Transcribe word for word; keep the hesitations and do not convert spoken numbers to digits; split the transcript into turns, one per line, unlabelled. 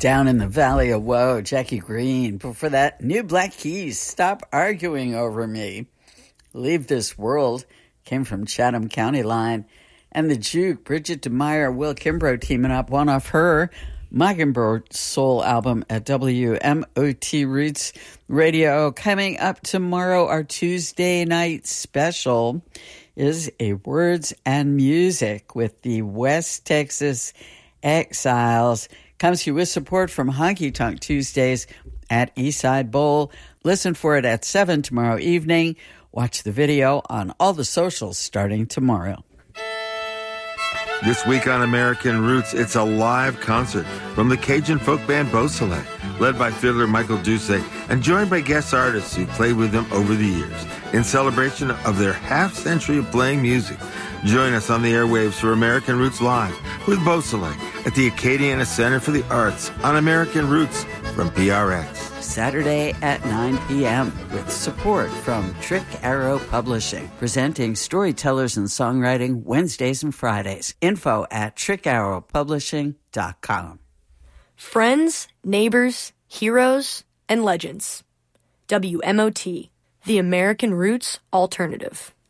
Down in the Valley of Woe, Jackie Green. Before that, New Black Keys, Stop Arguing Over Me. Leave This World came from Chatham County Line. And the Juke, Bridget DeMeyer, Will Kimbrough teaming up, one off her Mockingbird Soul album at W M O T Roots Radio. Coming up tomorrow, our Tuesday night special is a Words and Music with the West Texas Exiles. Comes to you with support from Honky Tonk Tuesdays at Eastside Bowl. Listen for it at seven tomorrow evening. Watch the video on all the socials starting tomorrow.
This week on American Roots, it's a live concert from the Cajun folk band Beausoleil, led by fiddler Michael Doucet, and joined by guest artists who played with them over the years. In celebration of their half-century of playing music, join us on the airwaves for American Roots Live with Beausoleil at the Acadiana Center for the Arts on American Roots from P R X.
Saturday at nine p.m. with support from Trick Arrow Publishing, presenting storytellers and songwriting Wednesdays and Fridays. Info at trick arrow publishing dot com.
Friends, neighbors, heroes, and legends. W M O T, the American Roots Alternative.